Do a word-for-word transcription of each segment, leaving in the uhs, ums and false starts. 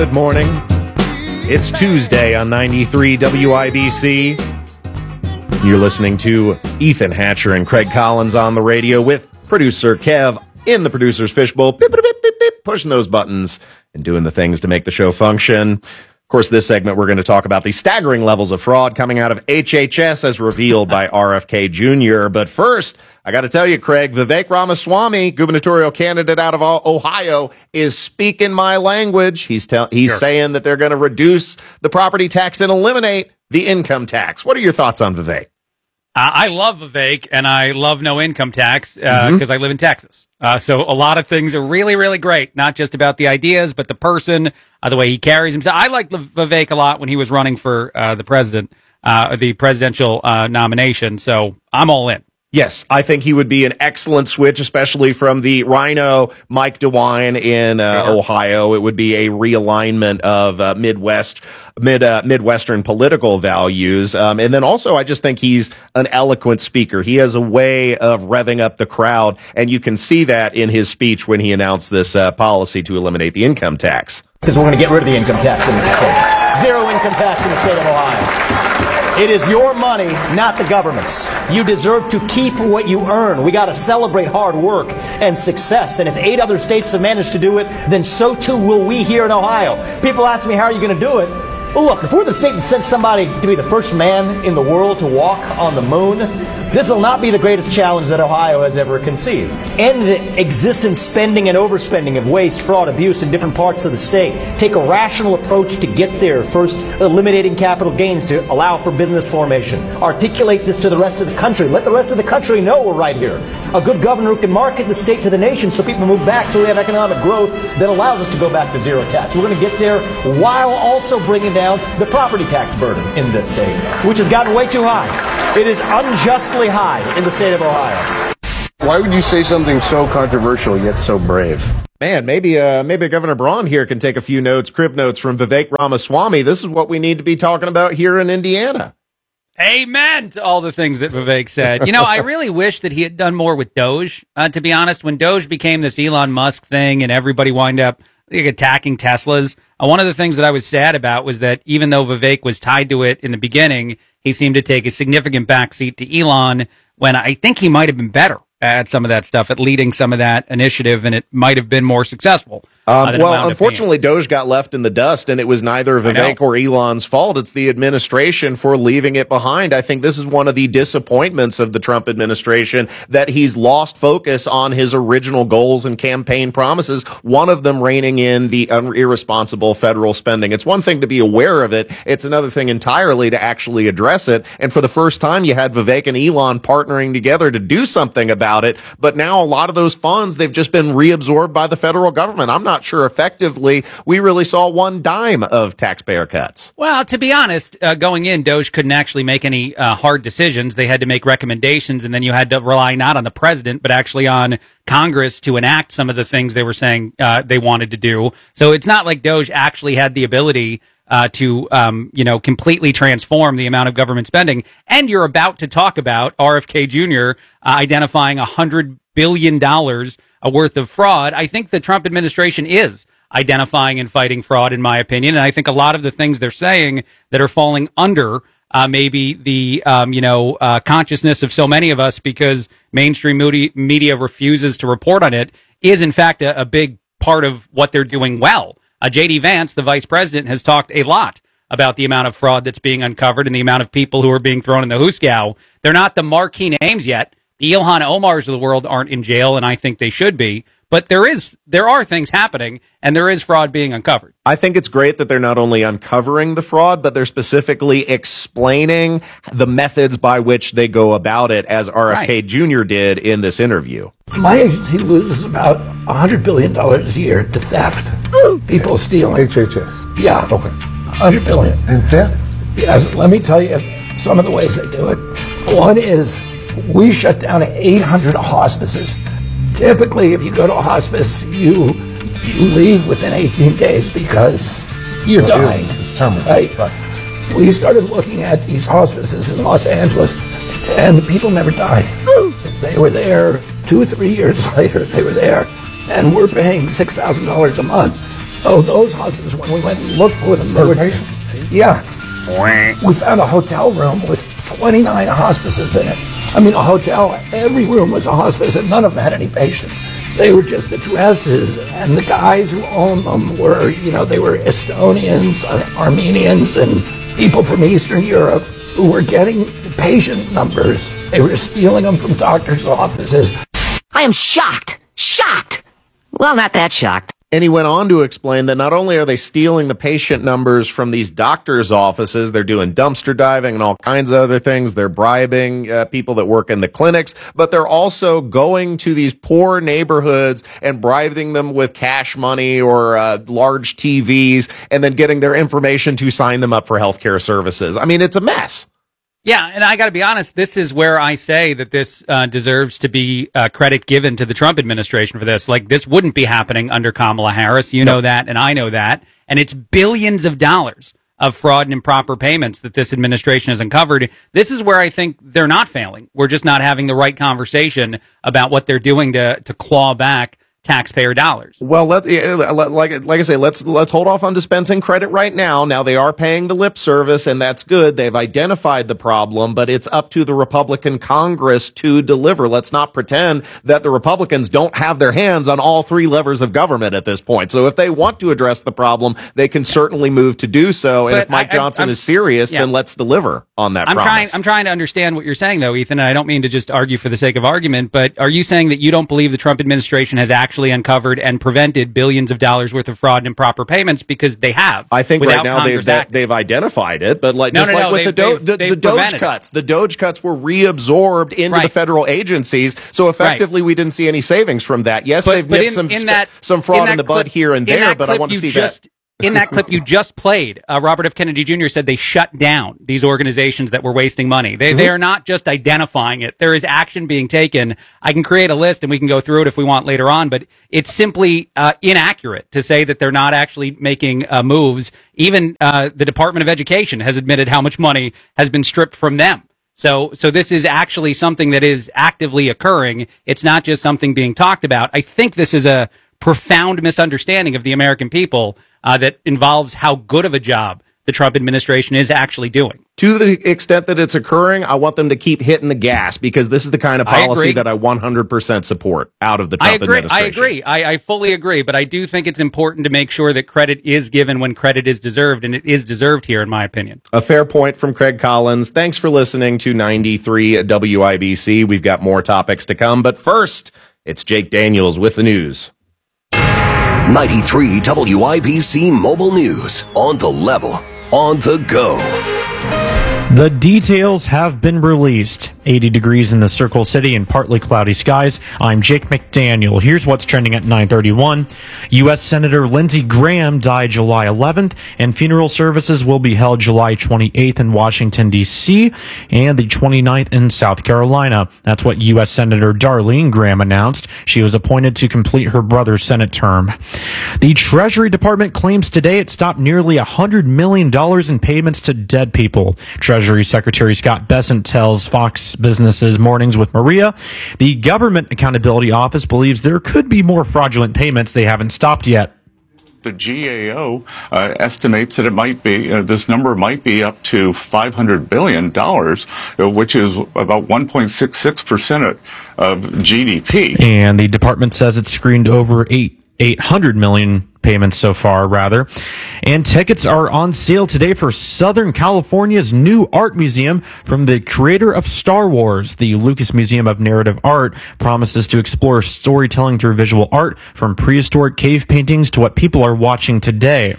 Good morning. It's Tuesday on ninety-three W I B C. You're listening to Ethan Hatcher and Craig Collins on the radio with producer Kev in the producer's fishbowl, beep, beep, beep, beep, beep, pushing those buttons and doing the things to make the show function. Of course, this segment, we're going to talk about the staggering levels of fraud coming out of H H S as revealed by R F K Junior But first, I got to tell you, Craig, Vivek Ramaswamy, gubernatorial candidate out of Ohio, is speaking my language. He's tell- he's sure. saying that they're going to reduce the property tax and eliminate the income tax. What are your thoughts on Vivek? Uh, I love Vivek, and I love no income tax because uh, mm-hmm. I live in Texas. Uh, so a lot of things are really, really great, not just about the ideas, but the person, uh, the way he carries himself. I liked Vivek a lot when he was running for uh, the president, uh, the presidential uh, nomination, so I'm all in. Yes, I think he would be an excellent switch, especially from the Rhino Mike DeWine in uh, sure. Ohio. It would be a realignment of uh, Midwest, mid uh, Midwestern political values. Um, and then also, I just think he's an eloquent speaker. He has a way of revving up the crowd, and you can see that in his speech when he announced this uh, policy to eliminate the income tax. Because we're going to get rid of the income tax in the state. Zero income tax in the state of Ohio. It is your money, not the government's. You deserve to keep what you earn. We got to celebrate hard work and success. And if eight other states have managed to do it, then so too will we here in Ohio. People ask me, how are you going to do it? Well, look, if we're the state that sent somebody to be the first man in the world to walk on the moon, this will not be the greatest challenge that Ohio has ever conceived. End the existent spending and overspending of waste, fraud, abuse in different parts of the state. Take a rational approach to get there. First, eliminating capital gains to allow for business formation. Articulate this to the rest of the country. Let the rest of the country know we're right here. A good governor who can market the state to the nation so people move back, so we have economic growth that allows us to go back to zero tax. We're going to get there while also bringing down the property tax burden in this state, which has gotten way too high. It is unjustly high in the state of Ohio. Why would you say something so controversial yet so brave? Man, maybe uh, maybe Governor Braun here can take a few notes, crib notes from Vivek Ramaswamy. This is what we need to be talking about here in Indiana. Amen to all the things that Vivek said. You know, I really wish that he had done more with Doge, uh, to be honest. When Doge became this Elon Musk thing and everybody wound up like, attacking Teslas, uh, one of the things that I was sad about was that even though Vivek was tied to it in the beginning, he seemed to take a significant backseat to Elon when I think he might have been better at some of that stuff, at leading some of that initiative, and it might have been more successful. Um, uh, well, unfortunately, Doge got left in the dust, and it was neither Vivek or Elon's fault. It's the administration for leaving it behind. I think this is one of the disappointments of the Trump administration, that he's lost focus on his original goals and campaign promises, one of them reining in the irresponsible federal spending. It's one thing to be aware of it. It's another thing entirely to actually address it. And for the first time, you had Vivek and Elon partnering together to do something about it. But now a lot of those funds, they've just been reabsorbed by the federal government. I'm not sure effectively we really saw one dime of taxpayer cuts. Well, to be honest, uh, going in, Doge couldn't actually make any uh, hard decisions. They had to make recommendations, and then you had to rely not on the president, but actually on Congress to enact some of the things they were saying uh, they wanted to do. So it's not like Doge actually had the ability uh, to, um, you know, completely transform the amount of government spending. And you're about to talk about R F K Junior uh, identifying one hundred billion dollars worth of fraud. I think the Trump administration is identifying and fighting fraud, in my opinion. And I think a lot of the things they're saying that are falling under uh, maybe the, um, you know, uh, consciousness of so many of us because mainstream media, media refuses to report on it is, in fact, a, a big part of what they're doing well. Uh, J D Vance, the vice president, has talked a lot about the amount of fraud that's being uncovered and the amount of people who are being thrown in the hoosegow. They're not the marquee names yet. The Ilhan Omars of the world aren't in jail, and I think they should be. But there is, there are things happening, and there is fraud being uncovered. I think it's great that they're not only uncovering the fraud, but they're specifically explaining the methods by which they go about it, as R F K right. Junior did in this interview. My agency loses about one hundred billion dollars a year to theft. People stealing. H H S? Yeah. Okay. one hundred billion dollars. And theft? Yes. Let me tell you some of the ways they do it. One is we shut down eight hundred hospices. Typically, if you go to a hospice, you you leave within eighteen days because you're no, dying. This is terminal. Right? right. We started looking at these hospices in Los Angeles, and people never died. They were there two or three years later. They were there, and we're paying six thousand dollars a month. Oh, those hospices, when we went and looked for them, they were, yeah. We found a hotel room with twenty-nine hospices in it. I mean, a hotel, every room was a hospice, and none of them had any patients. They were just addresses, and the guys who owned them were, you know, they were Estonians, uh, Armenians, and people from Eastern Europe who were getting patient numbers. They were stealing them from doctors' offices. I am shocked. Shocked. Well, not that shocked. And he went on to explain that not only are they stealing the patient numbers from these doctors' offices, they're doing dumpster diving and all kinds of other things. They're bribing uh, people that work in the clinics, but they're also going to these poor neighborhoods and bribing them with cash money or uh, large T Vs and then getting their information to sign them up for healthcare services. I mean, it's a mess. Yeah, and I got to be honest, this is where I say that this uh, deserves to be uh, credit given to the Trump administration for this. Like, this wouldn't be happening under Kamala Harris. You know no. that, and I know that. And it's billions of dollars of fraud and improper payments that this administration has uncovered. This is where I think they're not failing. We're just not having the right conversation about what they're doing to to claw back taxpayer dollars. Well, let, like like I say, let's let's hold off on dispensing credit right now. Now they are paying the lip service, and that's good. They've identified the problem, but it's up to the Republican Congress to deliver. Let's not pretend that the Republicans don't have their hands on all three levers of government at this point. So if they want to address the problem, they can certainly move to do so. And but if Mike I, Johnson I, is serious, yeah. then let's deliver on that I'm promise. trying I'm trying to understand what you're saying, though, Ethan, and I don't mean to just argue for the sake of argument, but are you saying that you don't believe the Trump administration has actually actually uncovered and prevented billions of dollars worth of fraud and improper payments? Because they have. I think right now they've, they've identified it, but like no, just no, like no, with the, do, the, the Doge cuts, it. the Doge cuts were reabsorbed into right. the federal agencies, so effectively right. we didn't see any savings from that. Yes, but, they've nipped in, some in that, some fraud in, in the clip, bud here and there, but I want to see just, that. In that clip you just played, uh, Robert F. Kennedy Junior said they shut down these organizations that were wasting money. They, mm-hmm. they are not just identifying it. There is action being taken. I can create a list and we can go through it if we want later on, but it's simply uh, inaccurate to say that they're not actually making uh, moves. Even uh, the Department of Education has admitted how much money has been stripped from them. So, so this is actually something that is actively occurring. It's not just something being talked about. I think this is a profound misunderstanding of the American people uh, that involves how good of a job the Trump administration is actually doing. To the extent that it's occurring, I want them to keep hitting the gas, because this is the kind of policy I that I one hundred percent support out of the Trump I agree, administration. I agree. I, I fully agree, but I do think it's important to make sure that credit is given when credit is deserved, and it is deserved here, in my opinion. A fair point from Craig Collins. Thanks for listening to ninety-three W I B C. We've got more topics to come, but first, it's Jake Daniels with the news. ninety-three W I B C Mobile News. On the level. On the go. The details have been released. eighty degrees in the Circle City and partly cloudy skies. I'm Jake McDaniel. Here's what's trending at nine thirty-one. U S Senator Lindsey Graham died July eleventh, and funeral services will be held July twenty-eighth in Washington, D C, and the twenty-ninth in South Carolina. That's what U S Senator Darlene Graham announced. She was appointed to complete her brother's Senate term. The Treasury Department claims today it stopped nearly one hundred million dollars in payments to dead people. Treasury Secretary Scott Bessent tells Fox Business's Mornings with Maria the Government Accountability Office believes there could be more fraudulent payments they haven't stopped yet. The G A O uh, estimates that it might be, uh, this number might be up to five hundred billion dollars, uh, which is about one point six six percent of G D P. And the department says it's screened over eight, eight hundred million payments so far, rather. And tickets are on sale today for Southern California's new art museum from the creator of Star Wars. The Lucas Museum of Narrative Art promises to explore storytelling through visual art, from prehistoric cave paintings to what people are watching today.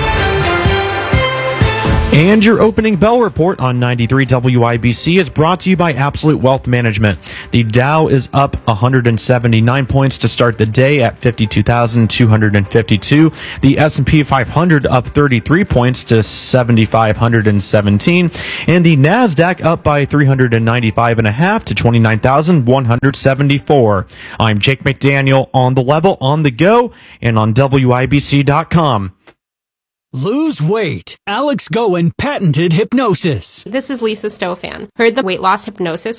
And your opening bell report on ninety-three W I B C is brought to you by Absolute Wealth Management. The Dow is up one hundred seventy-nine points to start the day at fifty-two thousand two hundred fifty-two. The S and P five hundred up thirty-three points to seven thousand five hundred seventeen. And the NASDAQ up by three hundred ninety-five and a half to twenty-nine thousand one hundred seventy-four. I'm Jake McDaniel, on the level, on the go, and on W I B C dot com. Lose weight. Alex Goen patented hypnosis. This is Lisa Stofan. Heard the weight loss hypnosis hype?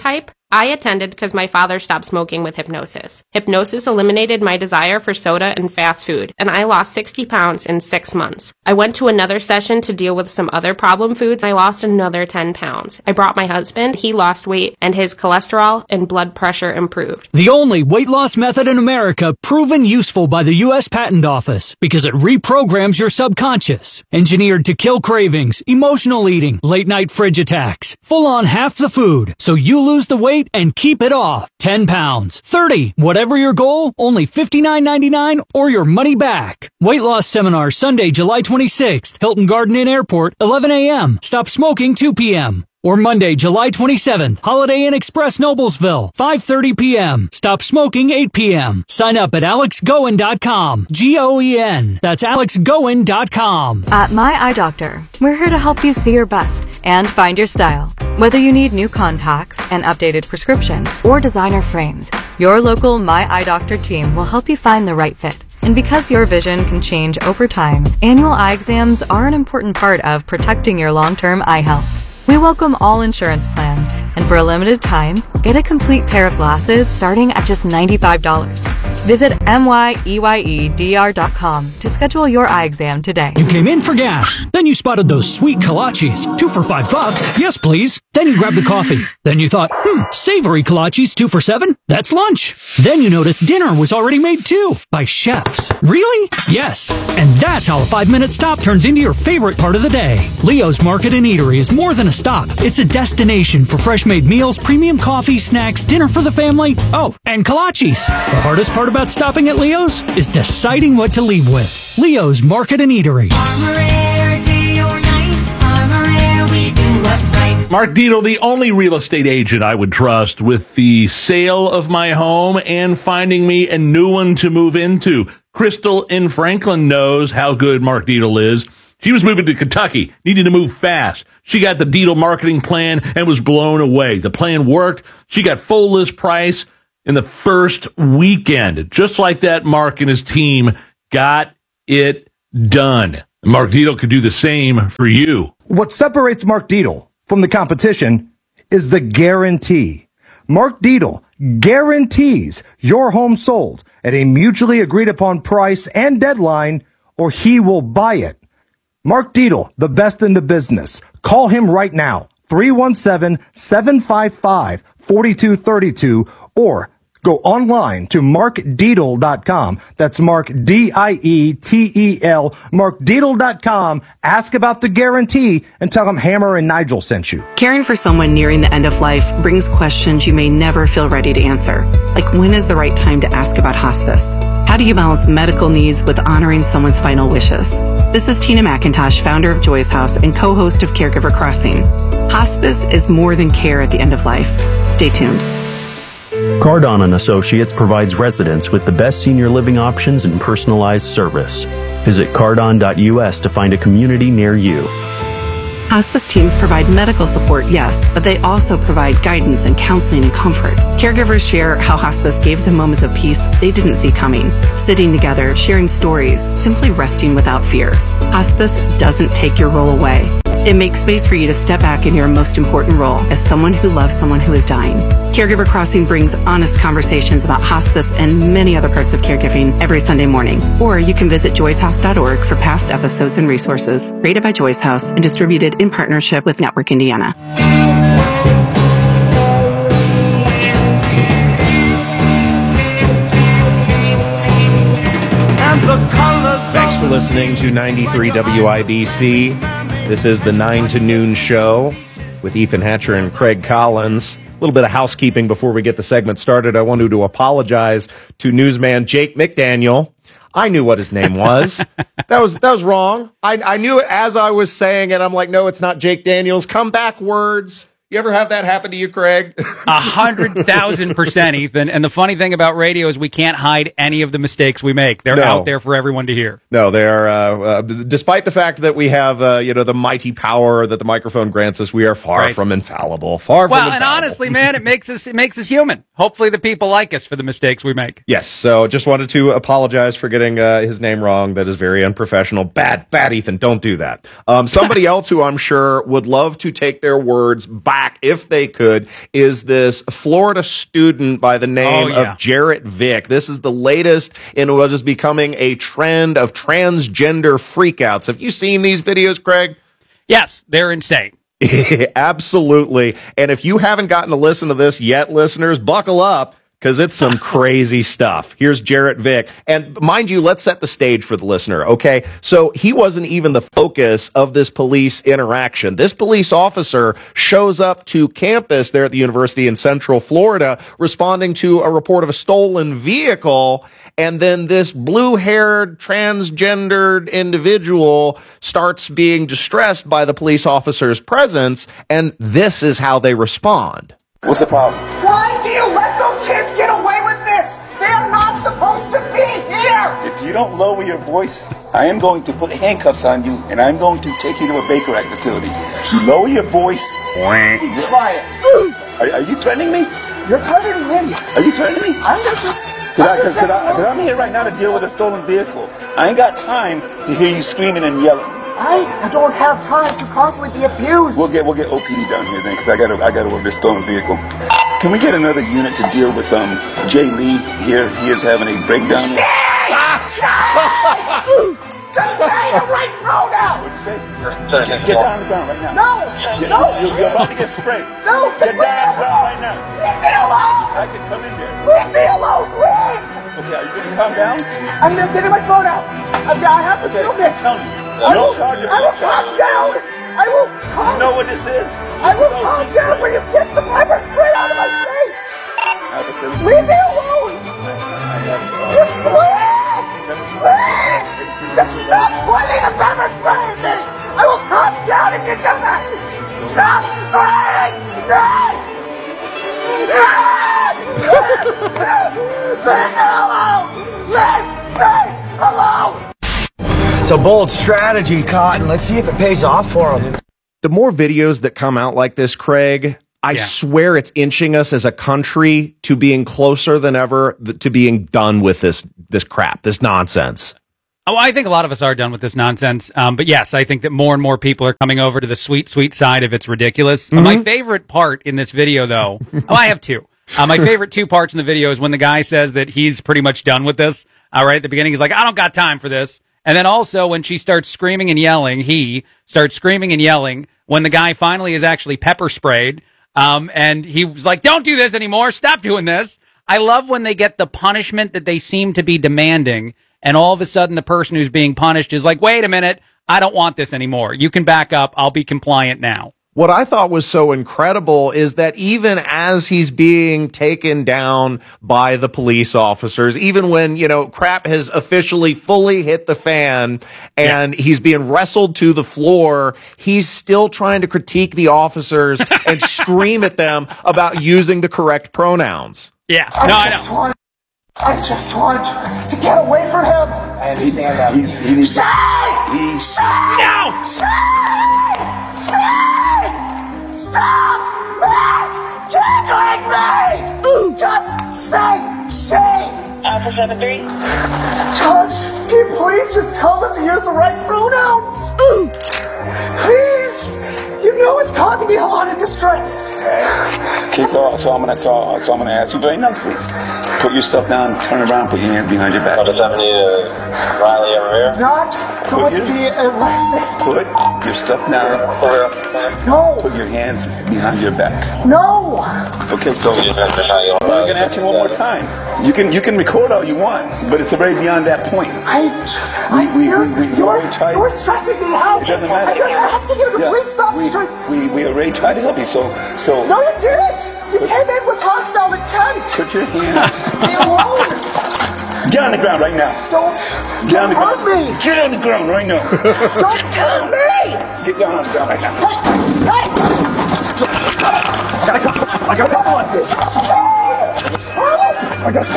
I attended because my father stopped smoking with hypnosis. Hypnosis eliminated my desire for soda and fast food, and I lost sixty pounds in six months. I went to another session to deal with some other problem foods. I lost another ten pounds. I brought my husband. He lost weight, and his cholesterol and blood pressure improved. The only weight loss method in America proven useful by the U S Patent Office because it reprograms your subconscious. Engineered to kill cravings, emotional eating, late night fridge attacks, full on half the food, so you lose the weight and keep it off. ten pounds, thirty, whatever your goal, only fifty-nine ninety-nine or your money back. Weight loss seminar Sunday, July twenty-sixth, Hilton Garden Inn Airport, eleven a.m. Stop smoking two p.m. Or Monday, July twenty-seventh, Holiday Inn Express Noblesville, five thirty p.m. Stop smoking eight p.m. Sign up at alex goen dot com. G O E N. That's alex goen dot com. At My Eye Doctor, we're here to help you see your best and find your style. Whether you need new contacts, an updated prescription, or designer frames, your local My Eye Doctor team will help you find the right fit. And because your vision can change over time, annual eye exams are an important part of protecting your long-term eye health. We welcome all insurance plans, and for a limited time, get a complete pair of glasses starting at just ninety-five dollars. Visit M Y E Y E D R dot com to schedule your eye exam today. You came in for gas. Then you spotted those sweet kolaches. Two for five bucks. Yes, please. Then you grabbed the coffee. Then you thought, hmm, savory kolaches, two for seven? That's lunch. Then you noticed dinner was already made too, by chefs. Really? Yes. And that's how a five-minute stop turns into your favorite part of the day. Leo's Market and Eatery is more than a stop. It's a destination for fresh-made meals, premium coffee, snacks, dinner for the family. Oh, and kolaches. The hardest part about stopping at Leo's is deciding what to leave with. Leo's Market and Eatery. Armor Air, day or night. Armor Air, we do what's right. Mark Dietel, the only real estate agent I would trust with the sale of my home and finding me a new one to move into. Crystal in Franklin knows how good Mark Dietel is. She was moving to Kentucky, needed to move fast. She got the Dietel marketing plan and was blown away. The plan worked. She got full list price in the first weekend. Just like that, Mark and his team got it done. Mark Dietel could do the same for you. What separates Mark Dietel from the competition is the guarantee. Mark Dietel guarantees your home sold at a mutually agreed upon price and deadline, or he will buy it. Mark Dietel, the best in the business. Call him right now, three one seven, seven five five, four two three two, or go online to mark dietel dot com. That's Mark, D I E T E L, mark dietel dot com. Ask about the guarantee and tell him Hammer and Nigel sent you. Caring for someone nearing the end of life brings questions you may never feel ready to answer. Like, when is the right time to ask about hospice? How do you balance medical needs with honoring someone's final wishes? This is Tina McIntosh, founder of Joy's House and co-host of Caregiver Crossing. Hospice is more than care at the end of life. Stay tuned. Cardon and Associates provides residents with the best senior living options and personalized service. Visit cardon dot U S to find a community near you. Hospice teams provide medical support, yes, but they also provide guidance and counseling and comfort. Caregivers share how hospice gave them moments of peace they didn't see coming. Sitting together, sharing stories, simply resting without fear. Hospice doesn't take your role away. It makes space for you to step back in your most important role as someone who loves someone who is dying. Caregiver Crossing brings honest conversations about hospice and many other parts of caregiving every Sunday morning. Or you can visit joys house dot org for past episodes and resources. Rated by Joy's House and distributed in partnership with Network Indiana. Thanks for listening to ninety-three W I B C. This is the nine to noon show with Ethan Hatcher and Craig Collins. A little bit of housekeeping before we get the segment started. I wanted to apologize to newsman Jake McDaniel. I knew what his name was. that was that was wrong. I, I knew it as I was saying it. I'm like, no, it's not Jake Daniels. Come back words. You ever have that happen to you, Craig? A hundred thousand percent, Ethan. And the funny thing about radio is we can't hide any of the mistakes we make. They're No. out there for everyone to hear. No, they are. Uh, uh, despite the fact that we have, uh, you know, the mighty power that the microphone grants us, we are far Right. from infallible. Far Well, from and infallible. honestly, man, it makes us it makes us human. Hopefully, the people like us for the mistakes we make. Yes, so just wanted to apologize for getting uh, his name wrong. That is very unprofessional. Bad, bad, Ethan. Don't do that. Um, somebody else who I'm sure would love to take their words back crack if they could is this Florida student by the name Oh, yeah. of Jarrett Vick. This is the latest in what is becoming a trend of transgender freakouts. Have you seen these videos, Craig? Yes, they're insane. Absolutely. And if you haven't gotten to listen to this yet, listeners, buckle up, because it's some crazy stuff. Here's Jarrett Vick. And mind you, let's set the stage for the listener, okay? So he wasn't even the focus of this police interaction. This police officer shows up to campus there at the university in Central Florida, responding to a report of a stolen vehicle. And then this blue-haired, transgendered individual starts being distressed by the police officer's presence. And this is how they respond. What's the problem? Why do you let those kids get away with this? They are not supposed to be here! If you don't lower your voice, I am going to put handcuffs on you, and I'm going to take you to a Baker Act facility. You lower your voice. Try it. Are, are you threatening me? You're threatening me. Are you threatening me? I'm just... Because I'm here right now to deal with a stolen vehicle. I ain't got time to hear you screaming and yelling. I don't have time to constantly be abused. We'll get we'll get O P D down here then, because I gotta I gotta work this stolen vehicle. Can we get another unit to deal with um Jay Lee here? He is having a breakdown. Just say the right pronoun! What'd you say? Get, get down on the ground right now. No! Get, No! You're, you're about to get sprayed. No! Get Just down on the ground right now. leave me alone! I can come in there. Leave me alone, please! Okay, are you gonna calm down? I'm not getting my phone out. I'm, I have to Okay, film this. tell me. I No will, charge of I will assault. calm down. I will calm You know what this is? I This will is calm O C down spray. when you get the pepper spray out of my face. Alpha seven. Leave me alone. Just please, please, just stop pointing the pepper spray at me. I will calm down if you do that. Stop fighting me. Leave me alone. Leave me alone. It's a bold strategy, Cotton. Let's see if it pays off for him. The more videos that come out like this, Craig, I Yeah. swear it's inching us as a country to being closer than ever th- to being done with this this crap, this nonsense. Oh, I think a lot of us are done with this nonsense. Um, but yes, I think that more and more people are coming over to the sweet, sweet side of it's ridiculous. Uh, my favorite part in this video, though, oh, I have two. Uh, my favorite two parts in the video is when the guy says that he's pretty much done with this. All right, at the beginning, he's like, I don't got time for this. And then also when she starts screaming and yelling, he starts screaming and yelling when the guy finally is actually pepper sprayed. Um, and he was like, don't do this anymore. Stop doing this. I love when they get the punishment that they seem to be demanding. And all of a sudden, the person who's being punished is like, wait a minute, I don't want this anymore. You can back up. I'll be compliant now. What I thought was so incredible is that even as he's being taken down by the police officers, even when, you know, crap has officially fully hit the fan and yeah. he's being wrestled to the floor, he's still trying to critique the officers and scream at them about using the correct pronouns. Yeah, I no, I just know. want, I just want to get away from him. I understand that. He's, he needs Say! he, Say! No! Say! Say! Stop misgendering me! Just say she! Alpha seven three. Judge, can you please just tell them to use the right pronouns? Please! You know it's causing me a lot of distress. Okay, so, so I'm gonna so, so I'm gonna ask you very nicely. Put your stuff down, turn around, put your hands behind your back. Alpha seven uh, Riley over here. Not going to be arrested. Put your stuff down. No. Put your hands behind your back. No. Okay, so I'm gonna ask you one more time. You can you can record all you want, but it's already beyond that point. I, I we, we, you're, we, we, you're, we tried, you're stressing me out. It doesn't matter. I'm just asking you to Yeah, please stop we, stressing. we we already tried to help you. So so. No, you didn't. You Put, came in with hostile intent. Put your hands. Be alone. Get on the ground right now. Don't. Get on the hurt ground. me. Get on the ground right now. Don't hurt me. Get down on the ground right now. Hey. I got I got I want this. I got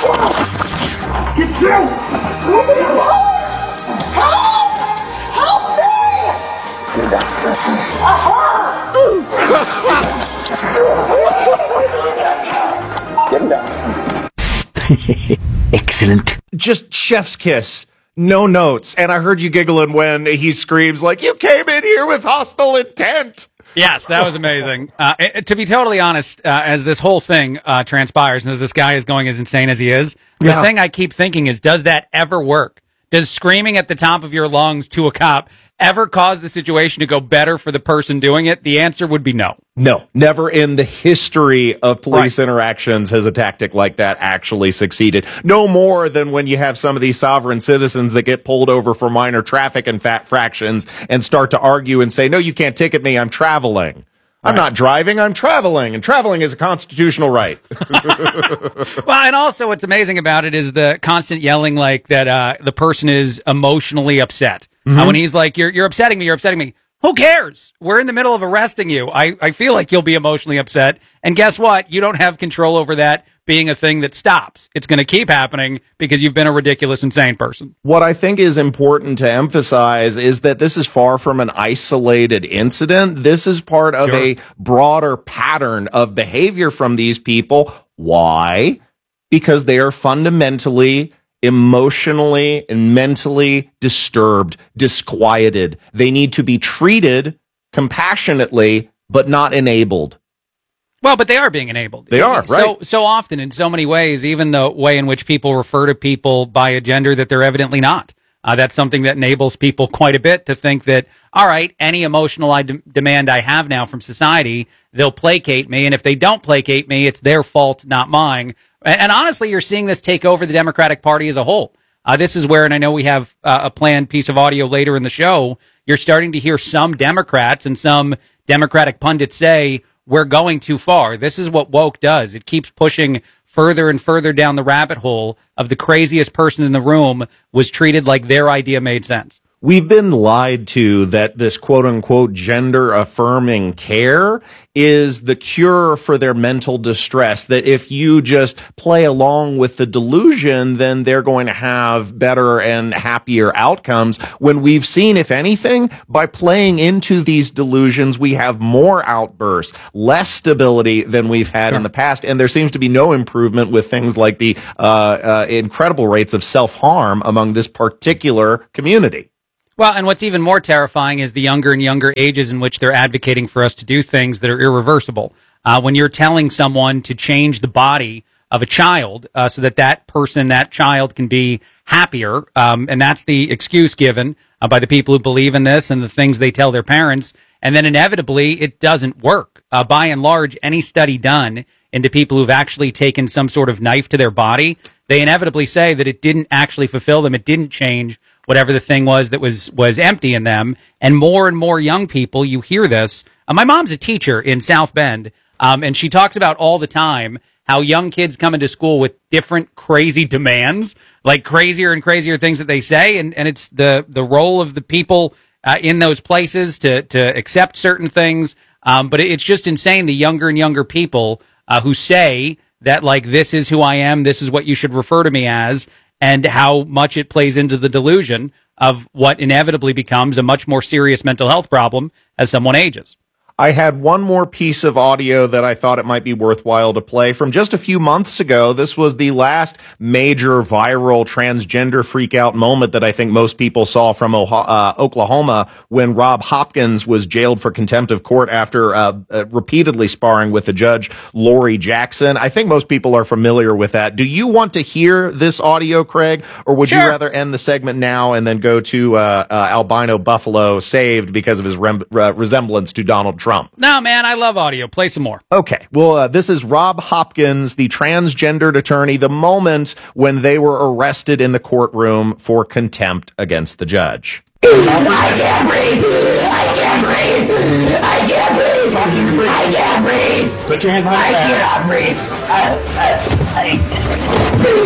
Get down. Leave me alone. Help. Help me. Get down. Aha. Get him down. Excellent. Just chef's kiss. No notes. And I heard you giggling when he screams like, you came in here with hostile intent. Yes, that was amazing. Uh, it, to be totally honest, uh, as this whole thing uh, transpires and as this guy is going as insane as he is, the Yeah. thing I keep thinking is, does that ever work? Does screaming at the top of your lungs to a cop ever cause the situation to go better for the person doing it? The answer would be no. No, never in the history of police interactions has a tactic like that actually succeeded. No more than when you have some of these sovereign citizens that get pulled over for minor traffic and fat fractions and start to argue and say, no, you can't ticket me, I'm traveling. I'm not driving, I'm traveling, and traveling is a constitutional right. Well, and also what's amazing about it is the constant yelling like that uh, the person is emotionally upset. Mhm. Uh, when he's like, you're, you're upsetting me, you're upsetting me. Who cares? We're in the middle of arresting you. I, I feel like you'll be emotionally upset. And guess what? You don't have control over that being a thing that stops. It's going to keep happening because you've been a ridiculous, insane person. What I think is important to emphasize is that this is far from an isolated incident. This is part of Sure. a broader pattern of behavior from these people. Why? Because they are fundamentally emotionally and mentally disturbed, disquieted. They need to be treated compassionately, but not enabled. Well, but they are being enabled. They are, So, right. so often in so many ways, even the way in which people refer to people by a gender that they're evidently not. Uh, that's something that enables people quite a bit to think that, all right, any emotional I de- demand I have now from society, they'll placate me. And if they don't placate me, it's their fault, not mine. And, and honestly, you're seeing this take over the Democratic Party as a whole. Uh, this is where, and I know we have uh, a planned piece of audio later in the show, you're starting to hear some Democrats and some Democratic pundits say, we're going too far. This is what woke does. It keeps pushing further and further down the rabbit hole of the craziest person in the room was treated like their idea made sense. We've been lied to that this quote unquote gender affirming care is the cure for their mental distress. That if you just play along with the delusion, then they're going to have better and happier outcomes. When we've seen, if anything, by playing into these delusions, we have more outbursts, less stability than we've had in the past. And there seems to be no improvement with things like the uh, uh, incredible rates of self-harm among this particular community. Well, and what's even more terrifying is the younger and younger ages in which they're advocating for us to do things that are irreversible. Uh, when you're telling someone to change the body of a child uh, so that that person, that child can be happier, um, and that's the excuse given uh, by the people who believe in this and the things they tell their parents, and then inevitably it doesn't work. Uh, by and large, any study done into people who've actually taken some sort of knife to their body, they inevitably say that it didn't actually fulfill them, it didn't change whatever the thing was that was was empty in them. And more and more young people, you hear this. Uh, my mom's a teacher in South Bend, um, and she talks about all the time how young kids come into school with different crazy demands, like crazier and crazier things that they say, and, and it's the, the role of the people uh, in those places to, to accept certain things. Um, but it's just insane, the younger and younger people uh, who say that, like, this is who I am, this is what you should refer to me as, and how much it plays into the delusion of what inevitably becomes a much more serious mental health problem as someone ages. I had one more piece of audio that I thought it might be worthwhile to play from just a few months ago. This was the last major viral transgender freakout moment that I think most people saw from uh, Oklahoma when Rob Hopkins was jailed for contempt of court after uh, uh, repeatedly sparring with the judge, Lori Jackson. I think most people are familiar with that. Do you want to hear this audio, Craig, or would Sure. you rather end the segment now and then go to uh, uh, albino Buffalo saved because of his rem- uh, resemblance to Donald Trump? Trump. No, man, I love audio. Play some more. Okay. Well, uh, this is Rob Hopkins, the transgendered attorney, the moment when they were arrested in the courtroom for contempt against the judge. I can't breathe! I can't breathe! I can't breathe! I can't breathe! Put your hand behind I your back. cannot breathe! I, I, I,